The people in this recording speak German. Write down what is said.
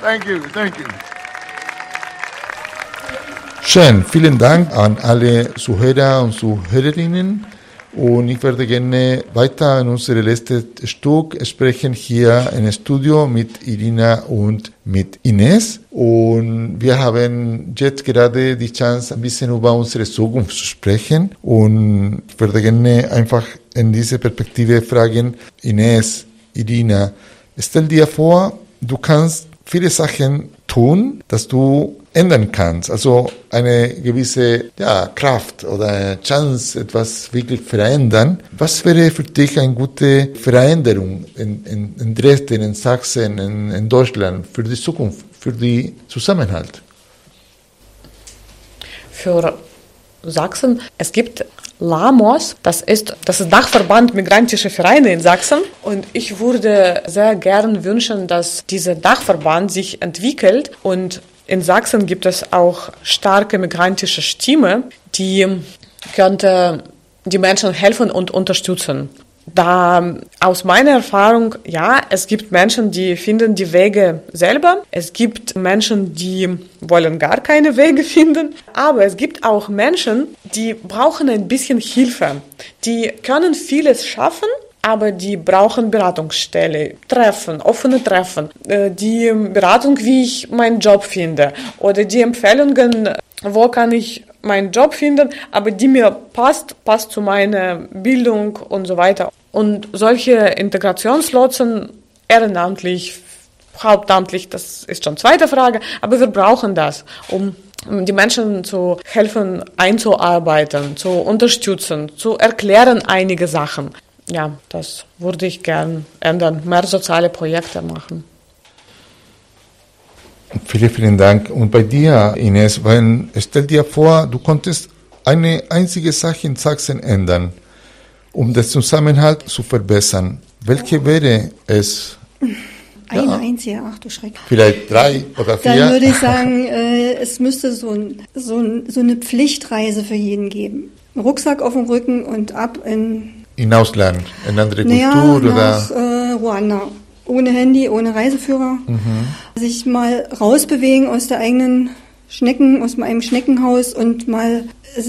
Thank you, thank you. Schön, vielen Dank an alle Zuhörer und Zuhörerinnen. Und ich werde gerne weiter in unserem letzten Stück sprechen, hier im Studio mit Irina und mit Ines. Und wir haben jetzt gerade die Chance, ein bisschen über unsere Zukunft zu sprechen. Und ich würde gerne einfach in diese Perspektive fragen, Ines, Irina, stell dir vor, du kannst viele Sachen tun, dass du ändern kannst. Also eine gewisse Kraft oder eine Chance, etwas wirklich verändern. Was wäre für dich eine gute Veränderung in Dresden, in Sachsen, in Deutschland, für die Zukunft, für den Zusammenhalt? Für Sachsen, es gibt LAMOS, das ist Dachverband Migrantische Vereine in Sachsen. Und ich würde sehr gern wünschen, dass dieser Dachverband sich entwickelt. Und in Sachsen gibt es auch starke migrantische Stimme, die könnte die Menschen helfen und unterstützen. Da aus meiner Erfahrung, es gibt Menschen, die finden die Wege selber. Es gibt Menschen, die wollen gar keine Wege finden. Aber es gibt auch Menschen, die brauchen ein bisschen Hilfe. Die können vieles schaffen, aber die brauchen Beratungsstelle, offene Treffen, die Beratung, wie ich meinen Job finde oder die Empfehlungen, wo kann ich meinen Job finden, aber die mir passt zu meiner Bildung und so weiter. Und solche Integrationslotsen, ehrenamtlich, hauptamtlich, das ist schon zweite Frage, aber wir brauchen das, um die Menschen zu helfen, einzuarbeiten, zu unterstützen, zu erklären einige Sachen. Ja, das würde ich gern ändern, mehr soziale Projekte machen. Vielen, vielen Dank. Und bei dir, Ines, stell dir vor, du konntest eine einzige Sache in Sachsen ändern, um den Zusammenhalt zu verbessern. Welche wäre es? Eine einzige, ach du Schreck. Vielleicht 3 oder 4? Dann würde ich sagen, es müsste so eine Pflichtreise für jeden geben. Einen Rucksack auf dem Rücken und ab in Ausland, in andere Kultur nach oder? Ruanda. Ohne Handy, ohne Reiseführer. Sich mal rausbewegen aus der eigenen aus meinem Schneckenhaus und mal